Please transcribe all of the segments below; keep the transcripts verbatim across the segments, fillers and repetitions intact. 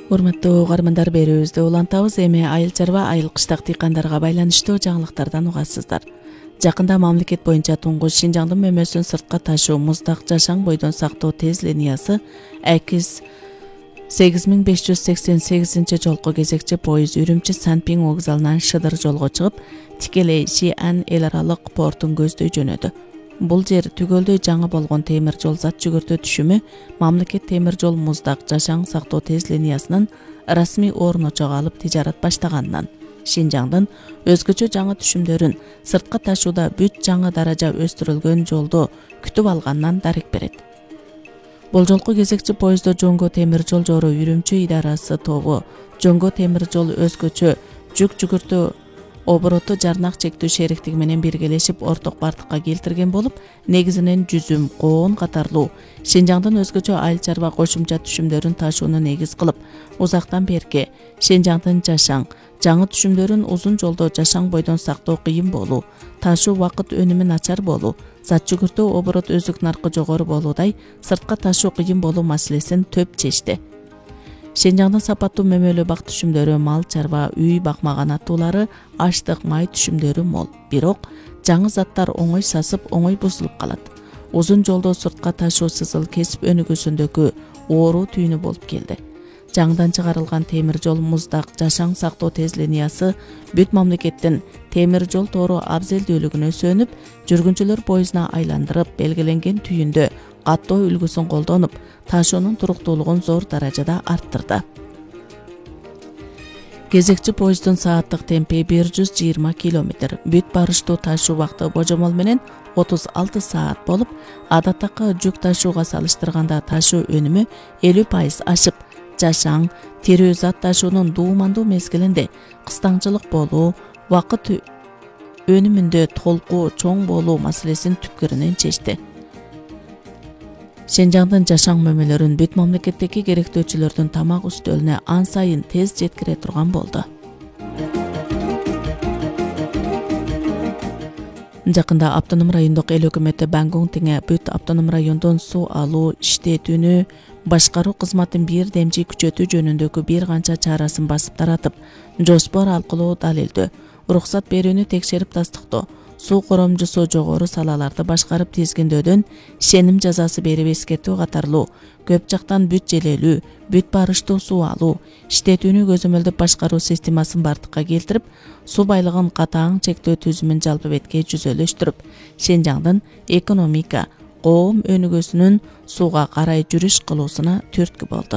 Урматтуу угармандар, берүүбүздү улантабыз. Эми айыл чарба, айыл кыштак дыйкандарга байланыштуу жаңылыктардан угасыздар. Жакында мамлекет боюнча туңгуч Шинжаңдын мөмөсүн сыртка ташуу муздак жашаң бойдон сактоо тез линиясы экис сегиз миң беш жүз сексен сегизинчи жолку кезекчи пойыз Үрүмчү Санпин вокзалынан Шыдыр жолго чыгып, тикелей Шиан эл аралык портун көздөй жөнөдү. Бул жер түгөлдөй жаңы болгон темир жол зат жүгүртүү түшүмү мамлекет темир жол муздак жашаң сактоо тез линиясынын расмий орун очогу алып тижарат баштаганынан Шинжаңдын өзгөчө жаңы түшүмдөрүн сыртка ташууда бүт жаңы даража өстүрүлгөн жолду күтүп алганынан дарек берет. Бул жолку кезекчи поездо Жоңго темир жол жору Үрүмчү идарасы тобу Жоңго темир жол өзгөчө жүк жүгүртүү обороту жарнак чектүү шериктиги менен биргелешип орток бардыкка келтирген болуп, негизинен жүзүм, коон катарлуу Шинжаңдын өзгөчө айыл чарба кошумча түшүмдөрүн ташууну негиз кылып, узактан берки Шинжаңдын жашаң, жаңы түшүмдөрүн узун жолдо жашаң бойдон сактоо кыйын болуу, ташуу убакыт өнүмү начар болуу, зат жүгүртүү оборот өздүк наркы жогору болуудай сыртка ташуу кыйын болуу маселесин төп чечти. Шинжаңдын сапаттуу мөмөлүү бак түшүмдөрү, мал чарба, үй бакмаган аттуулары, аштык, май түшүмдөрү мол. Бирок жаңы заттар оңой сасып, оңой бузулуп калат. Узун жолдо сыртка ташуу сызыл кесип өнүгүүсүндөгү оору түйүнү болуп келди. Жаңыдан чыгарылган темир жол муздак жашаң сактоо тез линиясы бүт мамлекеттин темир жол тору абзелдүүлүгүнө сөнүп, жүргүнчүлөр поездуна айландырып, белгиленген түйүндө каттоо үлгүсүн колдонуп, ташуунун туруктуулугун зор даражада арттырды. Кезекчи поезддун сааттык темпи бир жүз жыйырма километр, бүт барыштуу ташуу убакыты божомол менен отуз алты саат болуп, адаттакы жүк ташууга салыштырганда ташуу өнүмү элүү пайыз ашып, жашаң, тирүү зат ташуунун дуумандуу мезгилинде кыстаңчылык болуу, убакыт өнүмүндө толку чоң болуу маселесин түпкүрүнөн чечти. Шинжаңдын жашаң мөмөлөрүн бүт мамлекеттеги керектөөчүлөрдүн тамак үстөлүнө ан сайын тез жеткире турган болду. Жакында автоном райондук эл өкмөтү Бангун теңе бүт автоном райондон суу алуу, иштетүүнү башкаруу кызматын бир демчи күчөтүү жөнүндөгү бир канча чарасын басып таратып, жоспор алкылоо далилдөө, уруксат берүүнү текшерип тастыктоо, суу коромжусу жогору салаларды башкарып тизгиндөөдөн ишеним жазасы берип эскертүү катарлуу көп жактан бүт желелүү, бүт барыштуу суу алуу, иштетүүнү көзөмөлдөп башкаруу системасын бардыкка келтирип, суу байлыгын катаң чектөө түзүмүн жалпы бетке жүзөлөштүрүп, Шинжаңдын экономика, коом өнүгүүсүнүн сууга карай жүрүш кылуусуна түрткү болду.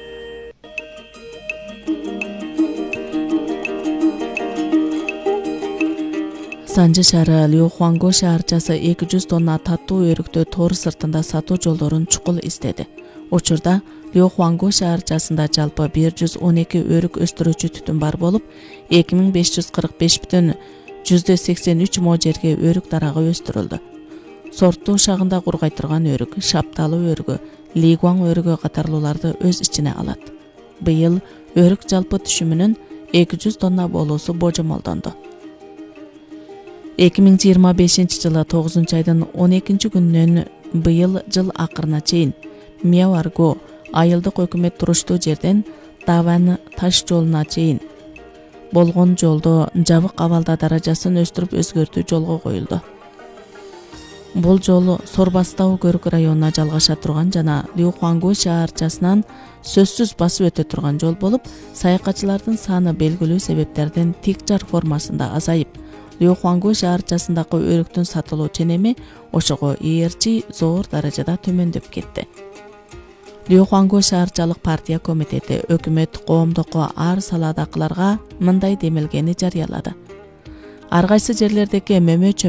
Санжы шаары Лёхуанго шаарчасы эки жүз тонна таттуу өрүктү тор сыртында сатуу жолдорун чукул издеди. Учурда Лёхуанго шаарчасында жалпы бир жүз он эки өрүк өстүрүүчү түтүн бар болуп, эки миң беш жүз кырк беш бүтүн жүздө сексен үч мо жерге өрүк дарагы өстүрүлдү. Сорттуу шагында кургай турган өрүк, шапталы өрүгү, лигуан өрүгү катарлууларды өз ичине алат. Быйыл өрүк жалпы түшүмүнүн эки жүз тонна болуусу божомолдонду. эки миң жыйырма бешинчи жылы тогузунчу айдын он экинчи күнүнөн быйыл жыл акырына чейин Мияварго айылдык өкмөт туруштуу жерден Таван таш жолуна чейин болгон жолдо жабык абалда даражасын өстүрүп өзгөртүү жолго коюлду. Бул жол Сорбастау көрүк районуна жалгаша турган жана Лёхуанго шаарчасынан сөзсүз басып өтө турган жол болуп, саякатчылардын саны белгилүү себептерден тик жар формасында азайып, Лёхуанго шаарчасындагы өрүктүн сатылуу ченеми ошого ээрчи зор даражада төмөндөп кетти. Лёхуанго шаарчалык партия комитети өкмөт коомдоку ар саладакыларга мындай демилгени жарыялады. Ар кайсы жерлердеги мөмө